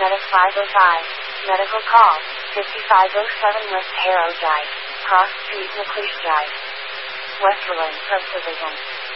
Medic 505. Medical call, 5507 West Harrow Drive, Cross Street, McLeish Drive. Westerland Subdivision.